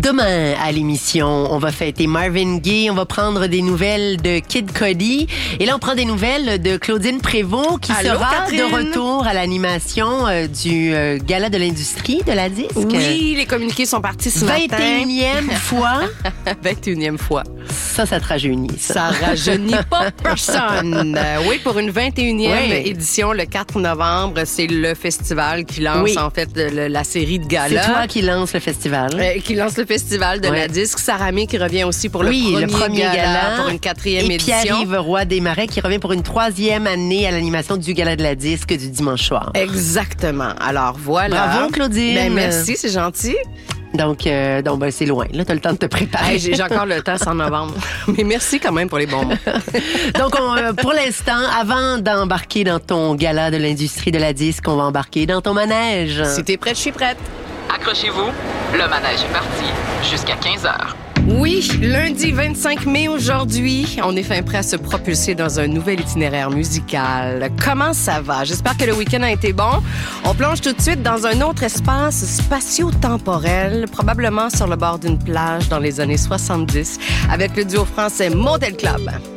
Demain, à l'émission, on va fêter Marvin Gaye, on va prendre des nouvelles de Kid Cudi. Et là, on prend des nouvelles de Claudine Prévost, qui Allô, sera Catherine? de retour à l'animation du Gala de l'industrie de la disque. Oui, les communiqués sont partis ce matin. 21e fois. 21e fois. Ça te rajeunit, ça. Ça rajeunit pas personne. Oui, pour une 21e édition, le 4 novembre, c'est le festival qui lance en fait la série de galas. C'est toi qui lance le festival. Qui lance le festival de la disque. Sarah May qui revient aussi pour le premier gala pour une 4e édition. Et Pierre-Yves Roy Desmarais qui revient pour une 3e année à l'animation du Gala de la disque du dimanche soir. Exactement. Alors voilà. Bravo, Claudine. Ben, merci, c'est gentil. Donc c'est loin. Là, t'as le temps de te préparer. Hey, j'ai encore le temps, c'est en novembre. Mais merci quand même pour les bons mots. Donc, pour l'instant, avant d'embarquer dans ton gala de l'industrie de la disque, on va embarquer dans ton manège. Si t'es prête, je suis prête. Accrochez-vous, le manège est parti jusqu'à 15h. Oui, lundi 25 mai aujourd'hui, on est fin prêt à se propulser dans un nouvel itinéraire musical. Comment ça va? J'espère que le week-end a été bon. On plonge tout de suite dans un autre espace spatio-temporel, probablement sur le bord d'une plage dans les années 70, avec le duo français Motel Club.